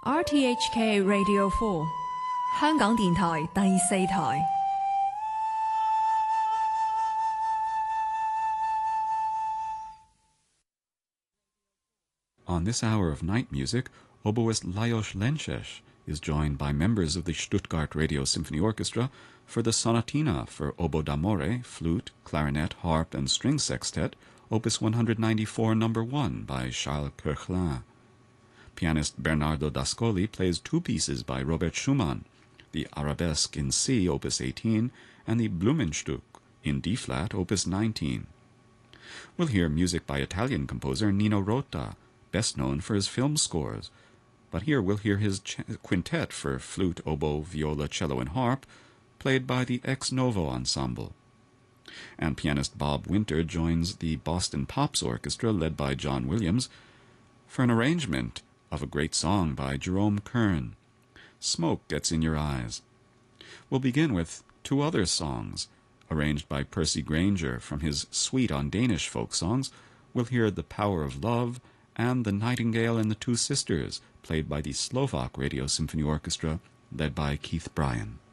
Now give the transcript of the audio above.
RTHK Radio 4， 香港電台第4台。 On this hour of night music, oboist Lajos Lences is joined by members of the Stuttgart Radio Symphony Orchestra for the Sonatina for Oboe d'amore, flute, clarinet, harp, and string sextet, Opus 194 No. 1 by Charles Koechlin. Pianist Bernardo D'Ascoli plays two pieces by Robert Schumann, the Arabesque in C, Opus 18, and the Blumenstück in D-flat, Opus 19. We'll hear music by Italian composer Nino Rota, best known for his film scores. But here we'll hear his quintet for flute, oboe, viola, cello, and harp, played by the Ex Novo Ensemble. And pianist Bob Winter joins the Boston Pops Orchestra, led by John Williams, for an arrangement of a great song by Jerome Kern, Smoke Gets in Your Eyes. We'll begin with two other songs, arranged by Percy Grainger from his suite on Danish folk songs. We'll hear The Power of Love and The Nightingale and the Two Sisters, played by the Slovak Radio Symphony Orchestra, led by Keith Bryan.